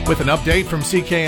With an update from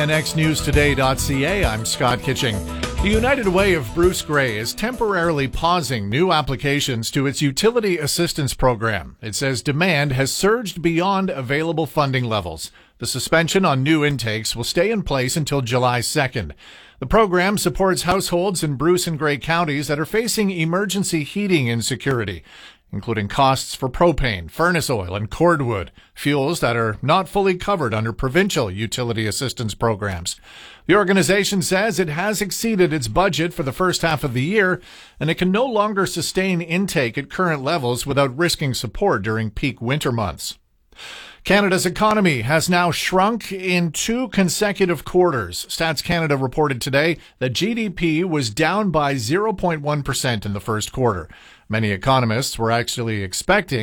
CKNXNewsToday.ca, I'm Scott Kitching. The United Way of Bruce Grey is temporarily pausing new applications to its Utility Assistance Program. It says demand has surged beyond available funding levels. The suspension on new intakes will stay in place until July 2nd. The program supports households in Bruce and Grey counties that are facing emergency heating insecurity, including costs for propane, furnace oil, and cordwood, fuels that are not fully covered under provincial utility assistance programs. The organization says it has exceeded its budget for the first half of the year, and it can no longer sustain intake at current levels without risking support during peak winter months. Canada's economy has now shrunk in 2 consecutive quarters. Stats Canada reported today that GDP was down by 0.1% in the first quarter. Many economists were actually expecting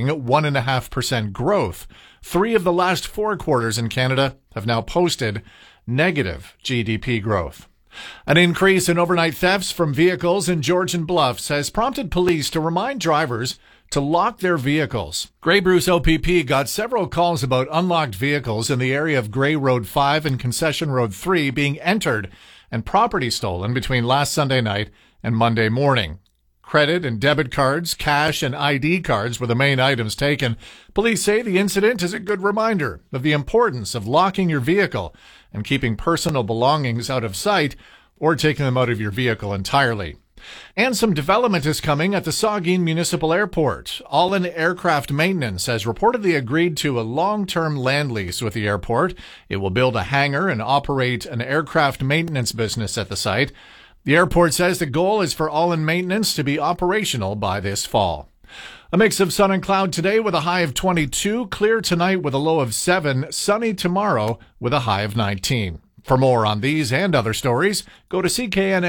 1.5% growth. 3 of the last 4 quarters in Canada have now posted negative GDP growth. An increase in overnight thefts from vehicles in Georgian Bluffs has prompted police to remind drivers to lock their vehicles. Grey Bruce OPP got several calls about unlocked vehicles in the area of Grey Road 5 and Concession Road 3 being entered and property stolen between last Sunday night and Monday morning. Credit and debit cards, cash, and ID cards were the main items taken. Police say the incident is a good reminder of the importance of locking your vehicle and keeping personal belongings out of sight or taking them out of your vehicle entirely. And some development is coming at the Saugeen Municipal Airport. All-in Aircraft Maintenance has reportedly agreed to a long-term land lease with the airport. It will build a hangar and operate an aircraft maintenance business at the site. The airport says the goal is for All-in Maintenance to be operational by this fall. A mix of sun and cloud today with a high of 22, clear tonight with a low of 7, sunny tomorrow with a high of 19. For more on these and other stories, go to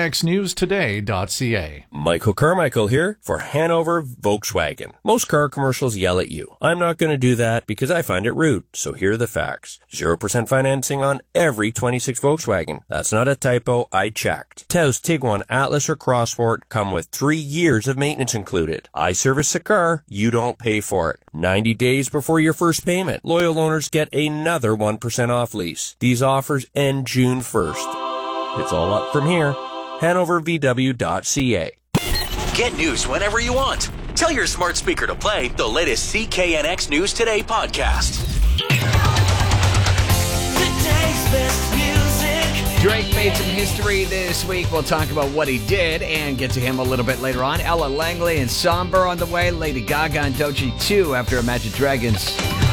CKNXNewsToday.ca. Michael Carmichael here for Hanover Volkswagen. Most car commercials yell at you. I'm not going to do that because I find it rude. So here are the facts. 0% financing on every 26 Volkswagen. That's not a typo. I checked. Taos, Tiguan, Atlas, or Crossport come with 3 years of maintenance included. I service the car. You don't pay for it. 90 days before your first payment. Loyal owners get another 1% off lease. These offers end June 1st. It's all up from here. HanoverVW.ca. Get news whenever you want. Tell your smart speaker to play the latest CKNX News Today podcast. Today's best music. Drake made some history this week. We'll talk about what he did and get to him a little bit later on. Ella Langley and Somber on the way. Lady Gaga and Doechii 2 after Imagine Dragons.